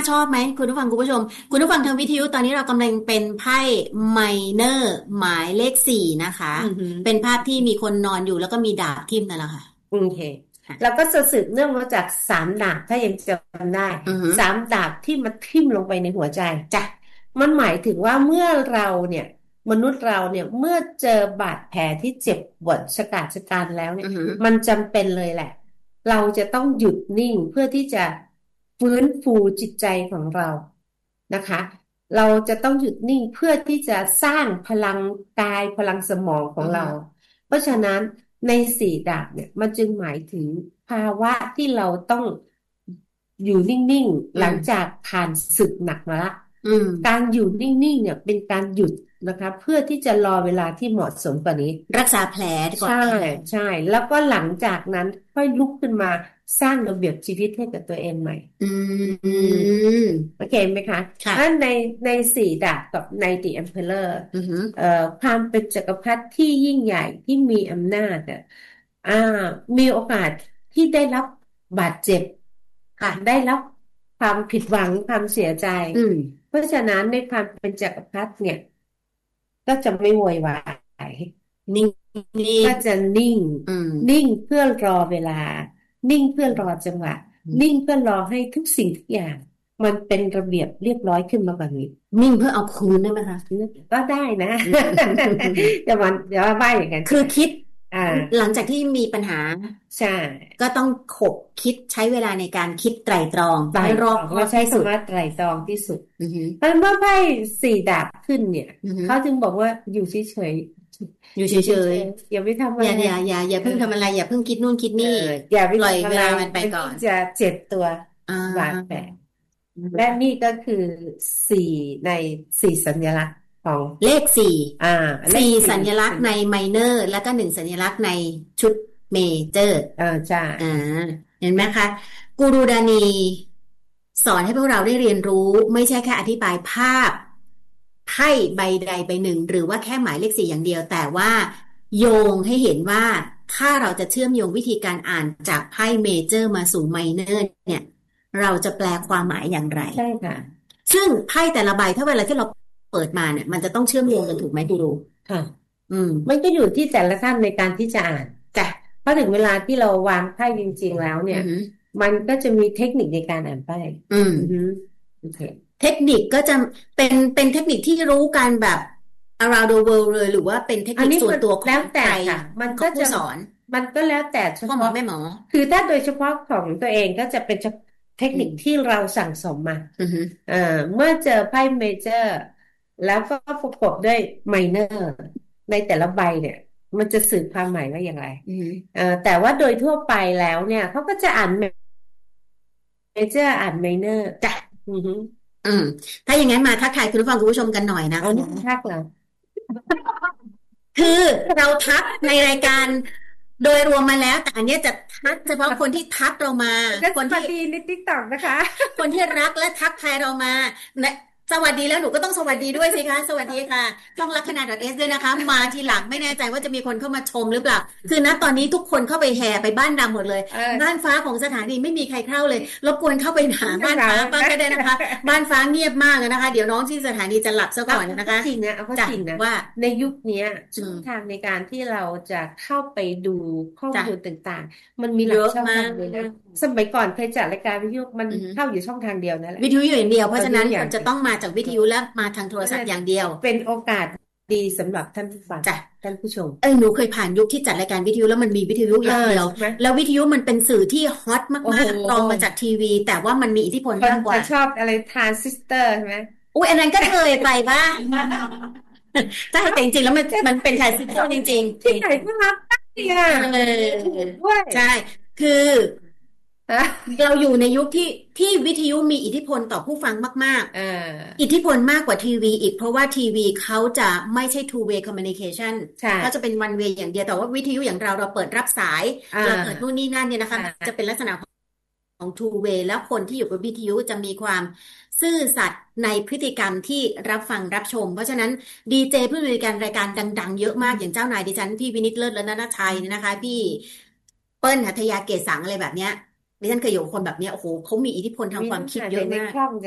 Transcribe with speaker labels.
Speaker 1: ชอบไหมคุณผู้ฟังคุณผู้ชมคุณผู้ฟังทางวิทยุตอนนี้เรากำลังเป็นไพ่ไมเนอร์หมายเลขสี่นะคะ
Speaker 2: อือหือ
Speaker 1: เป็นภาพที่มีคนนอนอยู่แล้วก็มีดาบทิ่มนั่นแหละค่ะ
Speaker 2: โอเคแล้ว
Speaker 1: ค่ะ
Speaker 2: ก็จะสืบเนื่องมาจากสามดาบถ้ายังจำได้
Speaker 1: อือหือ
Speaker 2: สามดาบที่มันทิ่มลงไปในหัวใจ
Speaker 1: จ้ะ
Speaker 2: มันหมายถึงว่าเมื่อเราเนี่ยมนุษย์เราเนี่ยเมื่อเจอบาดแผลที่เจ็บปวดชะกาจชะกันแล้วเนี่ย
Speaker 1: อือหือ
Speaker 2: มันจำเป็นเลยแหละเราจะต้องหยุดนิ่งเพื่อที่จะฟื้นฟูจิตใจของเรานะคะเราจะต้องหยุดนิ่งเพื่อที่จะสร้างพลังกายพลังสมองของเรา
Speaker 1: อือหือ
Speaker 2: เพราะฉะนั้นในสี่ดาบเนี่ยมันจึงหมายถึงภาวะที่เราต้องอยู่นิ่งๆหลัง
Speaker 1: อืม
Speaker 2: จากผ่านศึกหนักมาละ
Speaker 1: อืม
Speaker 2: การอยู่นิ่งๆเนี่ยเป็นการหยุดนะคะเพื่อที่จะรอเวลาที่เหมาะสมกว่านี้
Speaker 1: รักษาแผลก่อน
Speaker 2: ใช่
Speaker 1: แผล
Speaker 2: ใช่แล้วก็หลังจากนั้นค่อยลุกขึ้นมาสร้างระเบียบชีวิตให้กับตัวเองใหม่
Speaker 1: อื
Speaker 2: อืม
Speaker 1: ม
Speaker 2: โอเคไหมคะ
Speaker 1: ค่ะ
Speaker 2: ถ้าในสี่ดาบกับใน The Emperor
Speaker 1: อือหือ
Speaker 2: ความเป็นจักรพรรดิที่ยิ่งใหญ่ที่มีอำนาจอ่ะอ่ามีโอกาสที่ได้รับบาดเจ็บได้
Speaker 1: ค่ะ
Speaker 2: รับความผิดหวังความเสียใจ
Speaker 1: อืม
Speaker 2: เพราะฉะนั้นในความเป็นจักรพรรดิเนี่ยก็จะไม่โวยวาย
Speaker 1: นิ่งนิ่ง
Speaker 2: ก็จะนิ่ง
Speaker 1: อืม
Speaker 2: นิ่งเพื่อรอเวลานิ่งเพื่อรอจังหวะนิ่งเพื่อรอให้ทุกสิ่งทุกอย่างมันเป็นระเบียบเรียบร้อยขึ้นมาแบบนี้
Speaker 1: นิ่งเพื่อเอาคืนได้ไหมคะ
Speaker 2: ก็ได้นะ
Speaker 1: อืม
Speaker 2: อย่าว่าอย่างนั้น
Speaker 1: คือคิด
Speaker 2: อ่า
Speaker 1: หลังจากที่มีปัญหา
Speaker 2: ใช่
Speaker 1: ก็ต้องขบคิดใช้เวลาในการคิดไตร่ตรอง
Speaker 2: ไตร่
Speaker 1: ให้รอบคอ
Speaker 2: ตรองเราใช้
Speaker 1: บที่สุด
Speaker 2: คำว่าไตร่ตรองที่สุด
Speaker 1: อือหือ
Speaker 2: เพราะเมื่อไพ่สี่ดาบขึ้นเนี่ย
Speaker 1: อือหือ
Speaker 2: เขาจึงบอกว่าอยู่เฉย
Speaker 1: อยู่เฉ
Speaker 2: ๆอยู่เฉ
Speaker 1: ย
Speaker 2: ยๆอย่าไปทำ
Speaker 1: ๆอย่า
Speaker 2: อะไร
Speaker 1: อย่า
Speaker 2: เออ
Speaker 1: เพิ่งทำอะไรอย่าเพิ่งคิดนู่นคิด
Speaker 2: เออ
Speaker 1: นี่
Speaker 2: อย่าไป
Speaker 1: ปล่อย
Speaker 2: ทำอะไร
Speaker 1: เวลามันไป
Speaker 2: มัน
Speaker 1: ก่อน
Speaker 2: จะเจ็บตัว
Speaker 1: อ่
Speaker 2: บาดแผล
Speaker 1: า
Speaker 2: และนี่ก็คือสี่ในสี่สัญลักษณ์ของ
Speaker 1: เลขสี่
Speaker 2: อ่าเลข
Speaker 1: สี่
Speaker 2: สี่
Speaker 1: สัญลักษณ์ในไมเนอร์แล้วก็หนึ่งสัญลักษณ์ในชุดเมเจอร์
Speaker 2: ใช่
Speaker 1: อ่าเห็นไหมคะกูรูดานีสอนให้พวกเราได้เรียนรู้ไม่ใช่แค่อธิบายภาพไพ่ใบใดใบหนึ่งหรือว่าแค่หมายเลขสี่อย่างเดียวแต่ว่าโยงให้เห็นว่าถ้าเราจะเชื่อมโยงวิธีการอ่านจากไพ่เมเจอร์มาสู่ไมเนอร์เนี่ยเราจะแปลความหมายอย่างไร
Speaker 2: ใช่ค่ะ
Speaker 1: ซึ่งไพ่แต่ละใบถ้าเวลาที่เราเปิดมาเนี่ยมันจะต้องเชื่อมโยงกันถูกไหมกูรู
Speaker 2: ค่ะ
Speaker 1: อืม
Speaker 2: มันก็อยู่ที่แต่ละท่านในการที่จะอ่าน
Speaker 1: จ้ะ
Speaker 2: เพราะถึงเวลาที่เราวางไพ่จริงๆแล้วเนี่ย
Speaker 1: อือหือ
Speaker 2: มันก็จะมีเทคนิคในการอ่านไพ่
Speaker 1: อืม
Speaker 2: อือฮึโอเค
Speaker 1: เทคนิคก็จะเป็นเทคนิคที่รู้กันแบบ around the world เลยหรือว่าเป็นเทคนิค
Speaker 2: อันนี้มัน
Speaker 1: ส่วนตัวของ
Speaker 2: แล้วแต่
Speaker 1: ใคร
Speaker 2: ค่ะมัน
Speaker 1: ของ
Speaker 2: ก็จะ
Speaker 1: ผู้สอน
Speaker 2: มันก็แล้วแต่เฉ
Speaker 1: พ่อหมอ
Speaker 2: พาะ
Speaker 1: แม่หมอ
Speaker 2: คือถ้าโดยเฉพาะของตัวเองก็จะเป็นเทค
Speaker 1: อืม
Speaker 2: นิคที่เราสั่งสมมา
Speaker 1: อือฮึ
Speaker 2: เอ่อเมื่อเจอไพ่เมเจอร์แล้วก็ประกอบด้วยไมเนอร์ในแต่ละใบเนี่ยมันจะสื่อความหมายว่าอย่างไร
Speaker 1: อือฮึ
Speaker 2: แต่ว่าโดยทั่วไปแล้วเนี่ยเขาก็จะอ่านเมเจอร์อ่านไมเนอร์
Speaker 1: จ้ะ
Speaker 2: อือฮึ
Speaker 1: อืมถ้าอย่างนั้นมาทักทายคุณผู้ฟังคุณผู้ชมกันหน่อยนะ
Speaker 2: เอานี่
Speaker 1: คะ
Speaker 2: ทักเหรอ
Speaker 1: คือเราทักในรายการโดยรวมมาแล้วแต่อันเนี้ยจะทักเฉพาะคนที่ทักเรามา
Speaker 2: ก็
Speaker 1: คนที่
Speaker 2: สวัสดีในติ๊กต็อกนะคะ
Speaker 1: คนที่รักและทักทายเรามานะสวัสดีแล้วหนูก็ต้องสวัสดีด้วยสิคะสวัสดีค่ะช่องลัคนาดอทเอสด้วยนะคะมาทีหลังไม่แน่ใจว่าจะมีคนเข้ามาชมหรือเปล่าคือณตอนนี้ทุกคนเข้าไปแห่ไปบ้านดำหมดเลยบ้านฟ้าของสถานีไม่มีใครเข้าเลยรบกวนเข้าไปหาบ้าน
Speaker 2: เหงา
Speaker 1: ฟ้าบ้าง
Speaker 2: นะ
Speaker 1: ก็ได้นะคะบ้านฟ้าเงียบมากเลยนะคะเดี๋ยวน้องที่สถานีจะหลับซะ
Speaker 2: เอา
Speaker 1: ก่อนนะคะ
Speaker 2: จริงนะเอาก็
Speaker 1: จ้ะ
Speaker 2: จริงนะ
Speaker 1: ว่า
Speaker 2: ในยุคเนี้ย
Speaker 1: อื
Speaker 2: ช่องทา
Speaker 1: ม
Speaker 2: งในการที่เราจะเข้าไปดูข้อ
Speaker 1: จ้ะ
Speaker 2: มูลต่างๆมันมีห
Speaker 1: เยอะมา
Speaker 2: ลายช่องทางเลยนะ
Speaker 1: ก
Speaker 2: สมัยก่อนเคยจัดรายการวิทยุมัน
Speaker 1: อือฮึ
Speaker 2: เข้าอยู่ช่องทางเดียวนั่นแหละ
Speaker 1: วิทยุอยู่อย่างเดียวเพราะฉะนั้น
Speaker 2: ตอนนี้อย่าง
Speaker 1: มันจะต้องมาจากวิทยุและมาทางโทรศัพท์อย่างเดียว
Speaker 2: เป็นโอกาสดีสำหรับท่านผู้ฟัง
Speaker 1: จ้ะ
Speaker 2: ท่านผู้ชม
Speaker 1: หนูเคยผ่านยุคที่จัดรายการวิทยุแล้วมันมีวิทยุอย่างเดียว
Speaker 2: ใช่ไหม
Speaker 1: แล้ววิทยุมันเป็นสื่อที่ฮอต
Speaker 2: โอ้โห
Speaker 1: มากๆรองมาจากทีวีแต่ว่ามันมีอิทธิพล
Speaker 2: คน
Speaker 1: มากกว่า
Speaker 2: จะชอบอะไรทรานซิสเตอร์ใช่ไหม
Speaker 1: อุ้ยอันนั้นก็เคยไปบ้างใช่แต่จริงๆแล้วมันเป็นไทยซิสเตอร์จริง
Speaker 2: ที่ไหนก็รับได้อ่ะ
Speaker 1: ๆ
Speaker 2: ถูกด้วย
Speaker 1: ใช่คือ
Speaker 2: ฮะ
Speaker 1: เราอยู่ในยุคที่วิทยุมีอิทธิพลต่อผู้ฟังมาก
Speaker 2: เออ
Speaker 1: ๆอิทธิพลมากกว่าทีวีอีกเพราะว่าทีวีเขาจะไม่ใช่ two way communication
Speaker 2: ใช่
Speaker 1: เขาจะเป็น one way อย่างเดียวแต่ว่าวิทยุอย่างเราเปิดรับสาย
Speaker 2: อ่า
Speaker 1: เราเปิดนู่นนี่นั่นเนี่ยนะคะจะ
Speaker 2: อ่า
Speaker 1: เป็นลักษณะของ two way แล้วคนที่อยู่บนวิทยุจะมีความซื่อสัตย์ในพฤติกรรมที่รับฟังรับชมเพราะฉะนั้นดีเจผู้บริการรายการดังๆเยอะมากอย่างเจ้านายดิฉันพี่วินิจเลิศและนันทชัยเนี่ยนะคะพี่เปิ้ลหัตถยาเกศสังอะไรแบบเนี้ยดิฉันเคยอยู่กับคนแบบเนี้ยโอ้โหเขามีอิทธิพลทาง
Speaker 2: มี
Speaker 1: ความคิด
Speaker 2: อาจจะ
Speaker 1: เยอะมาก
Speaker 2: ในคล่อง